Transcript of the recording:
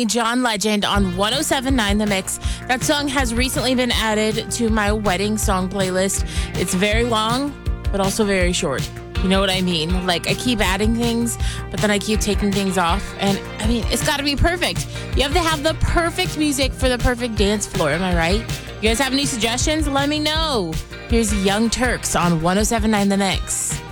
me, John Legend, on 107.9 The Mix. That song has recently been added to my wedding song playlist. It's very long, but also very short. You know what I mean? Like, I keep adding things, but then I keep taking things off. And, I mean, it's got to be perfect. You have to have the perfect music for the perfect dance floor. Am I right? You guys have any suggestions? Let me know. Here's Young Turks on 107.9 The Mix.